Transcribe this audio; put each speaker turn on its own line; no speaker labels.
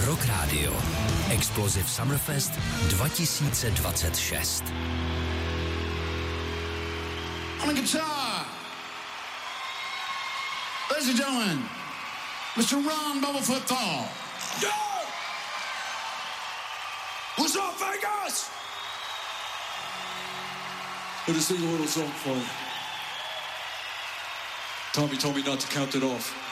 Rock Radio. Explosive Summerfest 2026.
On the guitar, ladies and gentlemen, Mr. Ron Bumblefoot Thal.
Yo! What's up, Vegas? I'm gonna sing a little song for you. Tommy told me not to count it off.